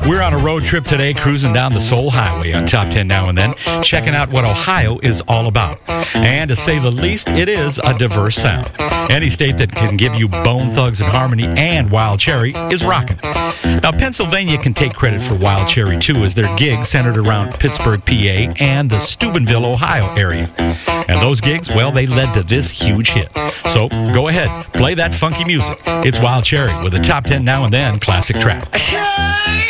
We're on a road trip today, cruising down the Soul Highway on Top 10 Now and Then, checking out what Ohio is all about. And to say the least, it is a diverse sound. Any state that can give you Bone Thugs-n-Harmony and Wild Cherry is rocking. Now, Pennsylvania can take credit for Wild Cherry, too, as their gig centered around Pittsburgh, PA, and the Steubenville, Ohio area. And those gigs, well, they led to this huge hit. So, go ahead, play that funky music. It's Wild Cherry with a Top 10 Now and Then classic track. Hey!